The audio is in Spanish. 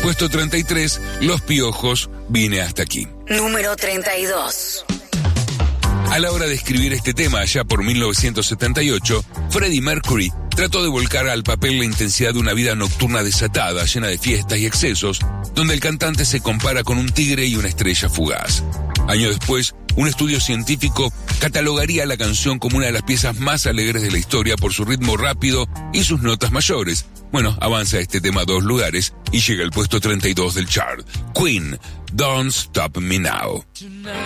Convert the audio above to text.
Puesto 33, Los Piojos, Vine hasta aquí. Número 32. A la hora de escribir este tema, allá por 1978, Freddie Mercury trató de volcar al papel la intensidad de una vida nocturna desatada, llena de fiestas y excesos, donde el cantante se compara con un tigre y una estrella fugaz. Años después, un estudio científico catalogaría la canción como una de las piezas más alegres de la historia por su ritmo rápido y sus notas mayores. Bueno, avanza este tema 2 lugares y llega al puesto 32 del chart. Queen, Don't Stop Me Now.